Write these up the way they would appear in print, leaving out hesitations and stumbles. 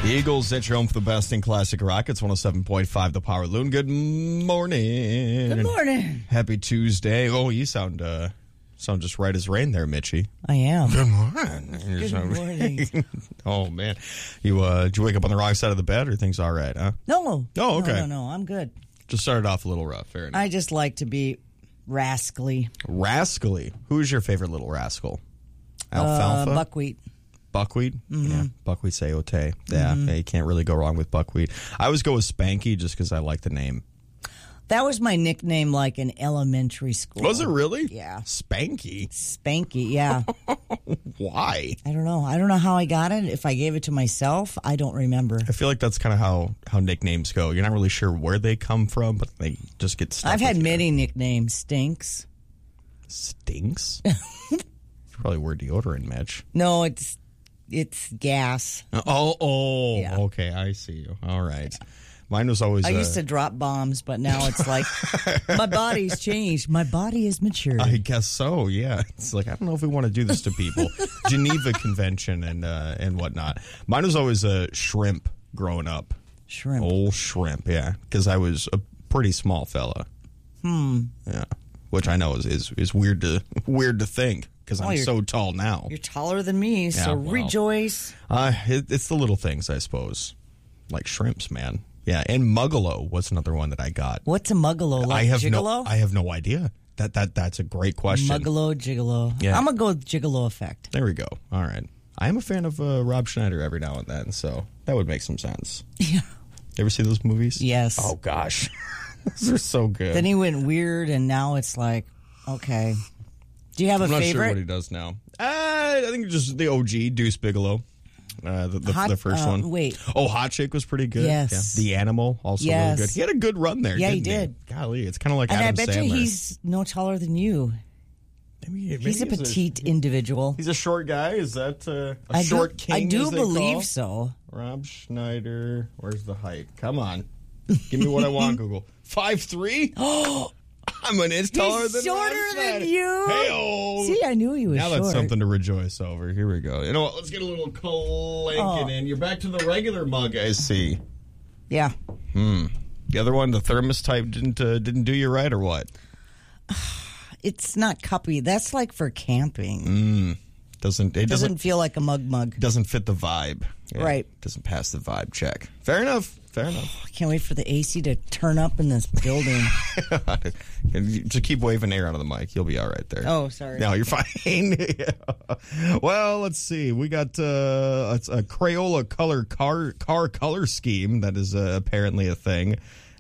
The Eagles at your home for the best in classic rock. It's 107.5 The Power Loon. Good morning. Good morning. Happy Tuesday. Oh, you sound just right as rain there, Mitchie. I am. Good morning. Good morning. Oh, man. Did you wake up on the wrong side of the bed, or things all right, huh? No. Oh, okay. No, I'm good. Just started off a little rough. Fair enough. I just like to be rascally. Rascally. Who's your favorite little rascal? Alfalfa? Buckwheat. Buckwheat? Mm-hmm. Yeah, buckwheat sayote. Yeah, you can't really go wrong with buckwheat. I always go with Spanky just because I like the name. That was my nickname, like in elementary school. Was it really? Yeah. Spanky? Spanky, yeah. Why? I don't know. I don't know how I got it. If I gave it to myself, I don't remember. I feel like that's kind of how nicknames go. You're not really sure where they come from, but they just get stuck. I've had with you. many nicknames. Stinks. Stinks? You probably wear deodorant, Mitch. No, it's gas. Oh, Yeah. Okay, I see you. All right. Mine was always... I used to drop bombs, but now it's like, my body's changed. My body is matured. I guess so, yeah. It's like, I don't know if we want to do this to people. Geneva Convention and whatnot. Mine was always a shrimp growing up. Shrimp. Old shrimp, yeah. Because I was a pretty small fella. Yeah. Which I know is weird to think, because I'm so tall now. You're taller than me, so rejoice. It's the little things, I suppose. Like shrimps, man. Yeah, and Muggalo was another one that I got. What's a Muggalo? Like Gigolo? I have no idea. That's a great question. Muggalo, Gigolo. Yeah. I'm going to go with Gigolo effect. There we go. All right. I am a fan of Rob Schneider every now and then, so that would make some sense. Yeah. You ever see those movies? Yes. Oh, gosh. Those are so good. Then he went weird, and now it's like, okay. Do you have a favorite? I'm not sure what he does now. I think just the OG, Deuce Bigelow. The first one. Wait. Oh, Hot Chick was pretty good. Yes. Yeah. The Animal, also really good. He had a good run there, Yeah, didn't he did. Golly, it's kind of like And Adam I bet Sandler. you he's no taller than you. Maybe He's a petite individual. He's a short guy? Is that a short king? I do as they believe call? so. Rob Schneider. Where's the height? Come on. Give me what I want, Google. 5'3"? Oh, I'm an inch taller than shorter Rob Schneider. than you. Hey-oh. See, I knew he was now short. that's something to rejoice over. Here we go. You know what? Let's get a little clanking in. You're back to the regular mug, I see. Yeah. The other one, the thermos type, didn't do you right, or what? It's not cuppy. That's like for camping. Doesn't feel like a mug. doesn't fit the vibe. Yeah, Right. Doesn't pass the vibe check. Fair enough. I can't wait for the AC to turn up in this building. Just keep waving air out of the mic. You'll be all right there. Oh, sorry. No, you're fine. Yeah. Well, let's see. We got it's a Crayola car color scheme that is apparently a thing.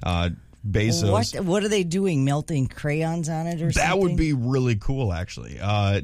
Bezos. What are they doing? Melting crayons on it or something? That would be really cool, actually.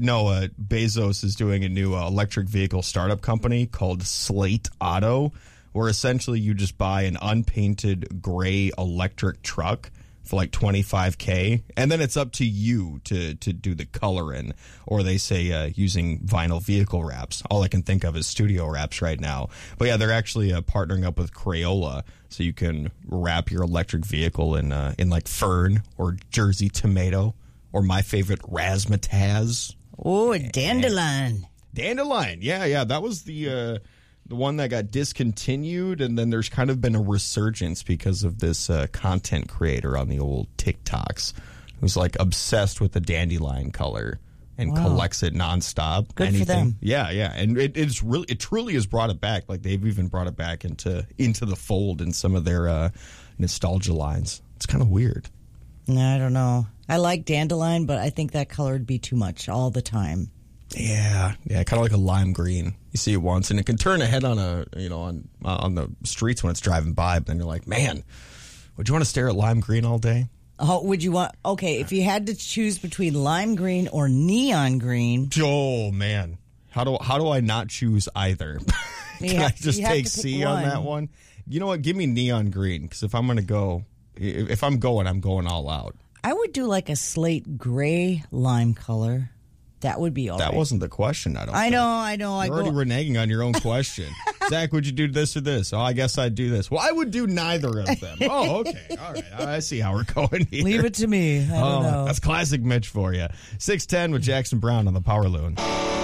Bezos is doing a new electric vehicle startup company called Slate Auto, where essentially you just buy an unpainted gray electric truck for like $25,000, and then it's up to you to do the coloring, or they say using vinyl vehicle wraps. All I can think of is studio wraps right now. But yeah, they're actually partnering up with Crayola, so you can wrap your electric vehicle in like fern or Jersey tomato, or my favorite, razzmatazz. Oh, dandelion. Dandelion, yeah, that was the one that got discontinued, and then there's kind of been a resurgence because of this content creator on the old TikToks who's like obsessed with the dandelion color and collects it nonstop. Good for them. Yeah, and it truly has brought it back. Like they've even brought it back into the fold in some of their nostalgia lines. It's kind of weird. No, I don't know. I like dandelion, but I think that color would be too much all the time. Yeah, kind of like a lime green. You see it once, and it can turn a head on on the streets when it's driving by. But then you're like, man, would you want to stare at lime green all day? Oh, would you want? Okay, if you had to choose between lime green or neon green. Oh man, how do I not choose either? Can I just take C on that one? You know what? Give me neon green, because if I'm going, I'm going all out. I would do like a slate gray lime color. That would be all right. That wasn't the question, I don't think. I know. You're already reneging on your own question. Zach, would you do this or this? Oh, I guess I'd do this. Well, I would do neither of them. Oh, okay. All right. I see how we're going here. Leave it to me. I don't know. That's classic Mitch for you. 610 with Jackson Brown on the Power Loon.